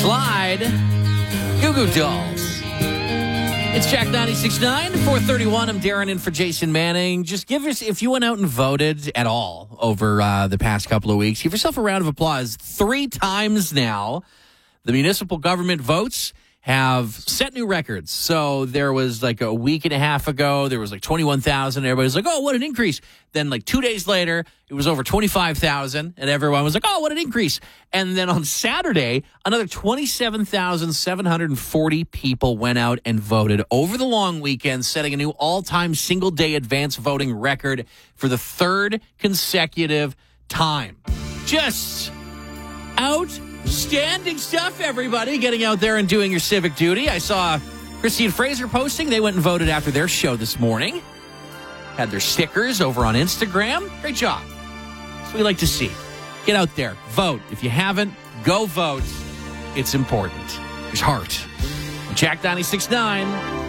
Slide. Goo Goo Dolls. It's Jack 96.9, 4:31. I'm Darren in for Jason Manning. Just give us, if you went out and voted at all over the past couple of weeks, give yourself a round of applause. 3 times now, the municipal government votes have set new records. So there was like a week and a half ago, there was like 21,000. Everybody's like, oh, what an increase. Then like 2 days later, it was over 25,000. And everyone was like, oh, what an increase. And then on Saturday, another 27,740 people went out and voted over the long weekend, setting a new all-time single-day advance voting record for the 3rd consecutive time. Just outstanding stuff, everybody. Getting out there and doing your civic duty. I saw Christy and Fraser posting. They went and voted after their show this morning. Had their stickers over on Instagram. Great job. That's what we like to see. Get out there. Vote. If you haven't, go vote. It's important. There's heart. Jack 96.9.